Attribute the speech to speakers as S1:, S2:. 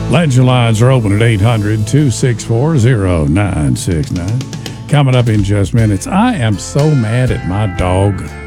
S1: Legend lines are open at 800-264-0969. Coming up in just minutes, I am so mad at my dog.